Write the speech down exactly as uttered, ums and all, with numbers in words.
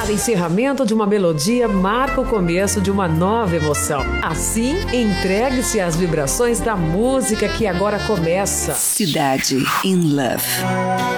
Cada encerramento de uma melodia marca o começo de uma nova emoção. Assim, entregue-se às vibrações da música que agora começa. Cidade in Love.